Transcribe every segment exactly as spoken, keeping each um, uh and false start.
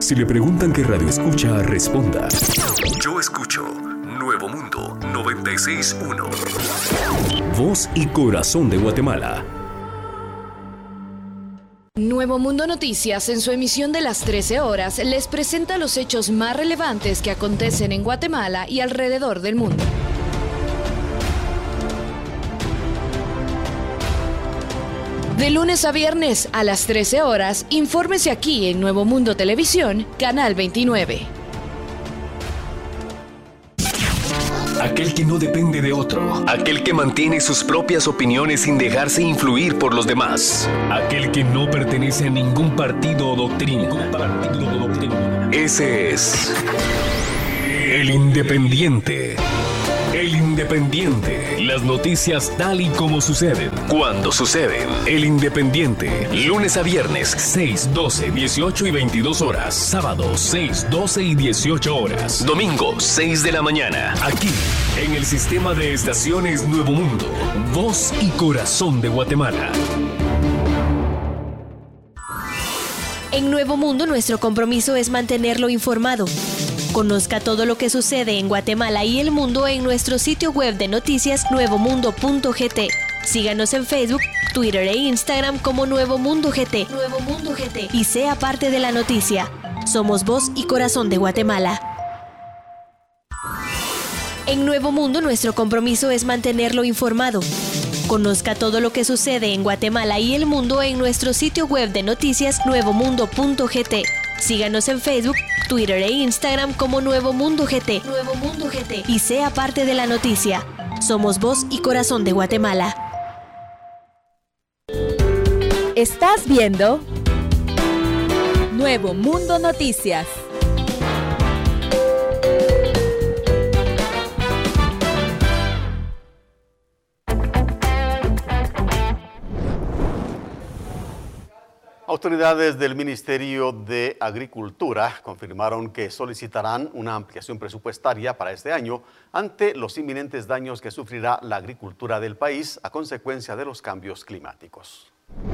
Si le preguntan qué radio escucha, responda: yo escucho Nuevo Mundo noventa y seis punto uno. Voz y corazón de Guatemala. Nuevo Mundo Noticias, en su emisión de las trece horas, les presenta los hechos más relevantes que acontecen en Guatemala y alrededor del mundo. De lunes a viernes a las trece horas, infórmese aquí en Nuevo Mundo Televisión, Canal veintinueve. Aquel que no depende de otro. Aquel que mantiene sus propias opiniones sin dejarse influir por los demás. Aquel que no pertenece a ningún partido o doctrina. Partido o doctrina. Ese es el Independiente. El Independiente. Las noticias tal y como suceden. Cuando suceden. El Independiente. Lunes a viernes, seis, doce, dieciocho y veintidós horas. Sábado, seis, doce y dieciocho horas. Domingo, seis de la mañana. Aquí, en el sistema de estaciones Nuevo Mundo. Voz y corazón de Guatemala. En Nuevo Mundo, nuestro compromiso es mantenerlo informado. Conozca todo lo que sucede en Guatemala y el mundo en nuestro sitio web de noticias nuevo mundo punto g t. Síganos en Facebook, Twitter e Instagram como Nuevo Mundo G T. Nuevo Mundo G T. Y sea parte de la noticia. Somos voz y corazón de Guatemala. En Nuevo Mundo, nuestro compromiso es mantenerlo informado. Conozca todo lo que sucede en Guatemala y el mundo en nuestro sitio web de noticias nuevo mundo punto g t. Síganos en Facebook, Twitter e Instagram como Nuevo Mundo G T. Nuevo Mundo G T. Y sea parte de la noticia. Somos voz y corazón de Guatemala. Estás viendo Nuevo Mundo Noticias. Autoridades del Ministerio de Agricultura confirmaron que solicitarán una ampliación presupuestaria para este año ante los inminentes daños que sufrirá la agricultura del país a consecuencia de los cambios climáticos.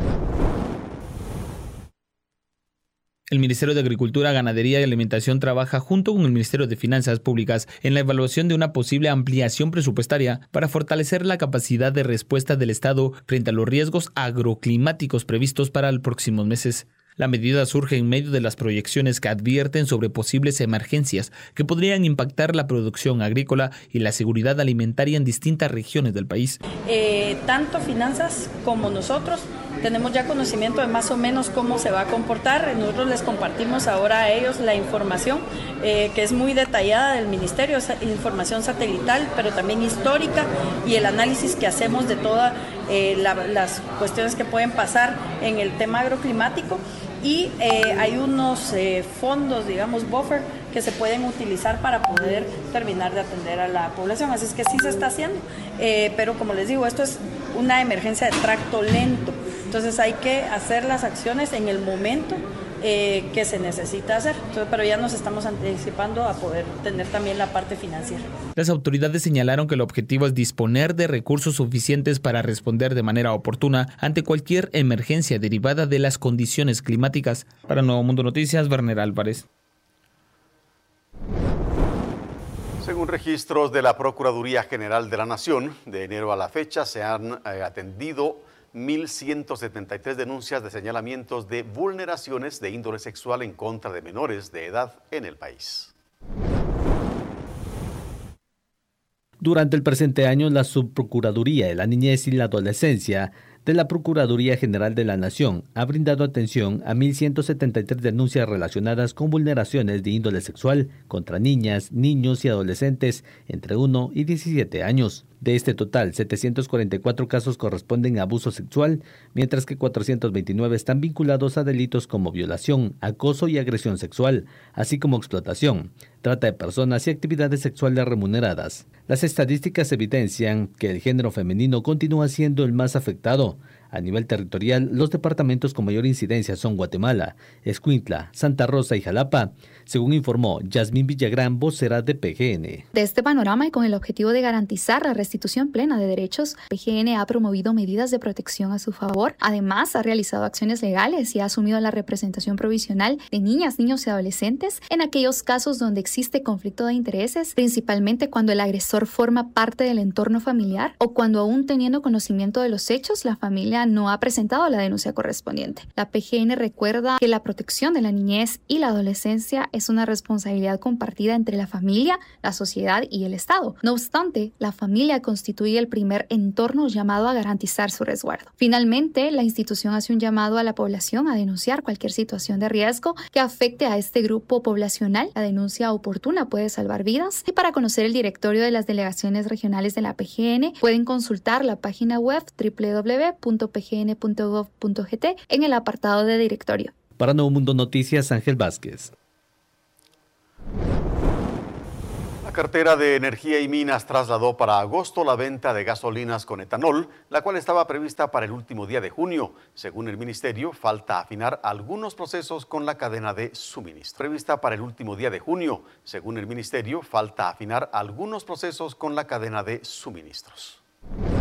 El Ministerio de Agricultura, Ganadería y Alimentación trabaja junto con el Ministerio de Finanzas Públicas en la evaluación de una posible ampliación presupuestaria para fortalecer la capacidad de respuesta del Estado frente a los riesgos agroclimáticos previstos para los próximos meses. La medida surge en medio de las proyecciones que advierten sobre posibles emergencias que podrían impactar la producción agrícola y la seguridad alimentaria en distintas regiones del país. Eh, tanto finanzas como nosotros tenemos ya conocimiento de más o menos cómo se va a comportar. Nosotros les compartimos ahora a ellos la información eh, que es muy detallada del ministerio, es información satelital, pero también histórica, y el análisis que hacemos de todas eh, la, las cuestiones que pueden pasar en el tema agroclimático. Y eh, hay unos eh, fondos, digamos, buffer, que se pueden utilizar para poder terminar de atender a la población. Así es que sí se está haciendo, eh, pero como les digo, esto es una emergencia de tracto lento. Entonces hay que hacer las acciones en el momento eh, que se necesita hacer. Entonces, pero ya nos estamos anticipando a poder tener también la parte financiera. Las autoridades señalaron que el objetivo es disponer de recursos suficientes para responder de manera oportuna ante cualquier emergencia derivada de las condiciones climáticas. Para Nuevo Mundo Noticias, Werner Álvarez. Según registros de la Procuraduría General de la Nación, de enero a la fecha se han eh, atendido mil ciento setenta y tres denuncias de señalamientos de vulneraciones de índole sexual en contra de menores de edad en el país. Durante el presente año, la Subprocuraduría de la Niñez y la Adolescencia de la Procuraduría General de la Nación ha brindado atención a mil ciento setenta y tres denuncias relacionadas con vulneraciones de índole sexual contra niñas, niños y adolescentes entre uno y diecisiete años. De este total, setecientos cuarenta y cuatro casos corresponden a abuso sexual, mientras que cuatrocientos veintinueve están vinculados a delitos como violación, acoso y agresión sexual, así como explotación, trata de personas y actividades sexuales remuneradas. Las estadísticas evidencian que el género femenino continúa siendo el más afectado. A nivel territorial, los departamentos con mayor incidencia son Guatemala, Escuintla, Santa Rosa y Jalapa, según informó Yasmín Villagrán, vocera de P G N. De este panorama y con el objetivo de garantizar la restitución plena de derechos, P G N ha promovido medidas de protección a su favor. Además, ha realizado acciones legales y ha asumido la representación provisional de niñas, niños y adolescentes en aquellos casos donde existe conflicto de intereses, principalmente cuando el agresor forma parte del entorno familiar o cuando aún teniendo conocimiento de los hechos, la familia no ha presentado la denuncia correspondiente. La P G N recuerda que la protección de la niñez y la adolescencia es una responsabilidad compartida entre la familia, la sociedad y el Estado. No obstante, la familia constituye el primer entorno llamado a garantizar su resguardo. Finalmente, la institución hace un llamado a la población a denunciar cualquier situación de riesgo que afecte a este grupo poblacional. La denuncia oportuna puede salvar vidas y para conocer el directorio de las delegaciones regionales de la P G N pueden consultar la página web doble u doble u doble u punto p g n punto gov punto g t en el apartado de directorio. Para Nuevo Mundo Noticias, Ángel Vázquez. La cartera de Energía y Minas trasladó para agosto la venta de gasolinas con etanol, la cual estaba prevista para el último día de junio. Según el ministerio, falta afinar algunos procesos con la cadena de suministro. Prevista para el último día de junio. Según el ministerio, falta afinar algunos procesos con la cadena de suministros.